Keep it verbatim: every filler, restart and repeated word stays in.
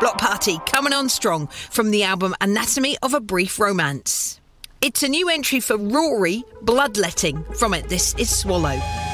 Block Party coming on strong from the album Anatomy of a Brief Romance. It's a new entry for Rory, Bloodletting. From it, this is Swallow.